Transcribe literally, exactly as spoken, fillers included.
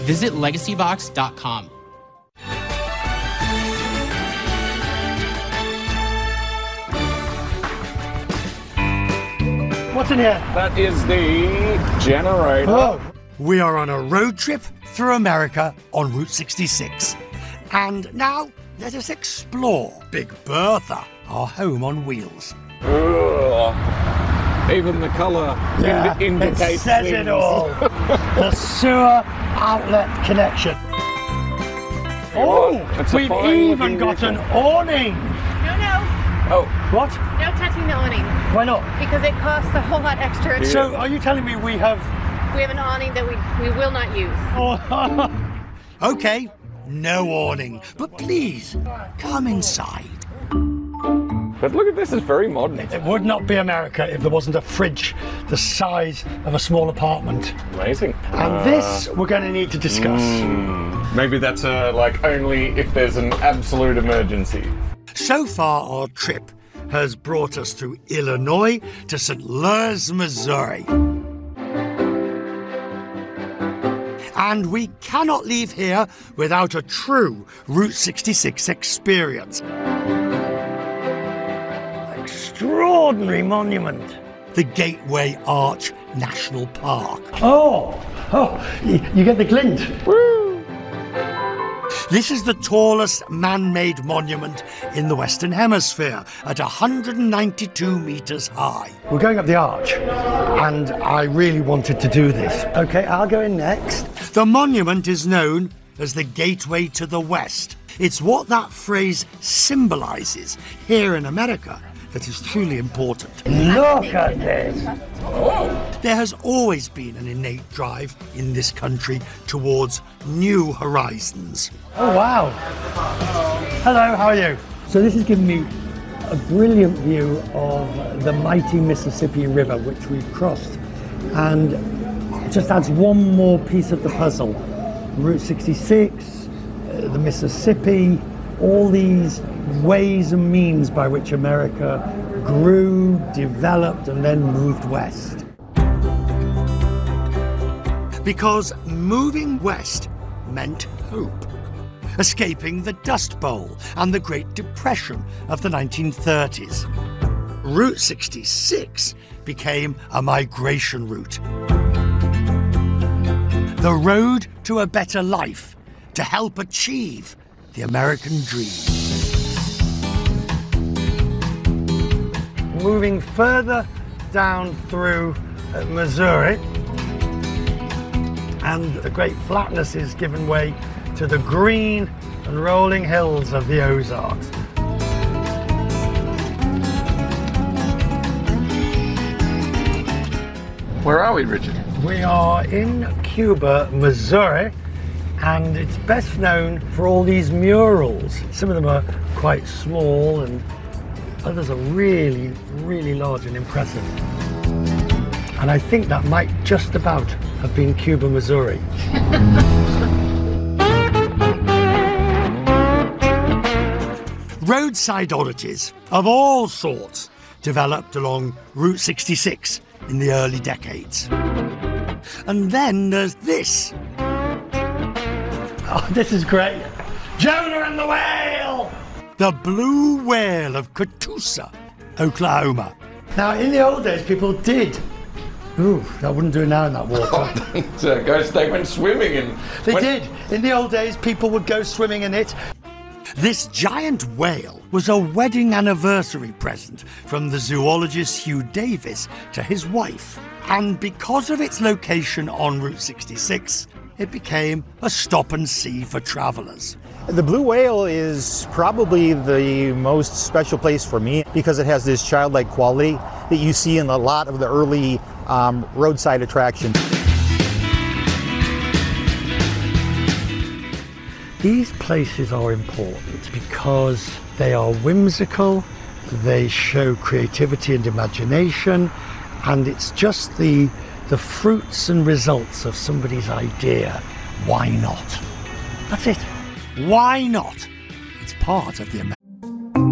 Visit legacy vox dot com. What's in here? That is the generator. Oh. We are on a road trip through America on Route sixty-six. And now, let us explore Big Bertha, our home on wheels. Ugh. Even the colour Yeah, indi- indicates it says things. it all. The sewer outlet connection. Oh, It's a we've fine even looking got an vehicle. awning. No, no, Oh, What? no touching the awning Why not? because it costs a whole lot extra. Yeah. So, are you telling me we have... We have an awning that we, we will not use. Oh. Okay, no awning, but please, come inside. but look at this, it's very modern. It would not be America if there wasn't a fridge the size of a small apartment. Amazing. And Uh, this we're going to need to discuss. Maybe that's uh, like only if there's an absolute emergency. So far, our trip has brought us through Illinois to Saint Louis, Missouri. And we cannot leave here without a true Route sixty-six experience. Extraordinary monument. The Gateway Arch National Park. Oh, oh, you, you get the glint. Woo! This is the tallest man-made monument in the Western Hemisphere at one hundred ninety-two metres high. We're going up the arch, and I really wanted to do this. Okay, I'll go in next. The monument is known as the Gateway to the West. It's what that phrase symbolises here in America that is truly important. Look at this! There has always been an innate drive in this country towards new horizons. Oh, wow. Hello, how are you? So this has given me a brilliant view of the mighty Mississippi River, which we've crossed. And it just adds one more piece of the puzzle. Route sixty-six, uh, the Mississippi, all these ways and means by which America grew, developed, and then moved west. Because moving west meant hope. Escaping the Dust Bowl and the Great Depression of the nineteen thirties. Route sixty-six became a migration route. The road to a better life, to help achieve the American dream. Moving further down through uh, Missouri, and the great flatness is given way to the green and rolling hills of the Ozarks. Where are we, Richard? We are in Cuba, Missouri, and it's best known for all these murals. Some of them are quite small and others are really, really large and impressive. And I think that might just about have been Cuba, Missouri. Roadside oddities of all sorts developed along Route sixty-six in the early decades. And then there's this. Oh, this is great. Jonah and the Whale! The blue whale of Catoosa, Oklahoma. Now, in the old days, people did. Ooh, I wouldn't do it now in that water. So, guys, they went swimming in. They when- did. In the old days, people would go swimming in it. This giant whale was a wedding anniversary present from the zoologist Hugh Davis to his wife. And because of its location on Route sixty-six, it became a stop and see for travellers. The blue whale is probably the most special place for me because it has this childlike quality that you see in a lot of the early um, roadside attractions. These places are important because they are whimsical, they show creativity and imagination, and it's just the, the fruits and results of somebody's idea. Why not? That's it. Why not? It's part of the American